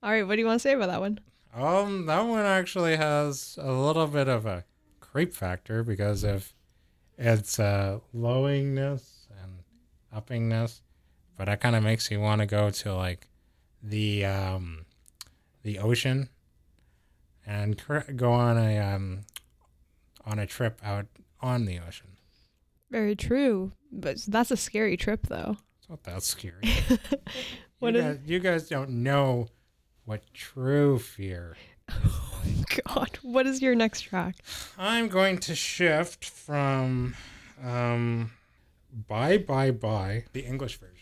All right, what do you want to say about that one? That one actually has a little bit of a creep factor because of its lowingness and uppingness, but that kind of makes you want to go to like the ocean and go on a trip out on the ocean. Very true, but that's a scary trip, though. It's not that scary. You guys don't know what true fear is like. God, what is your next track? I'm going to shift from Bye Bye Bye, the English version.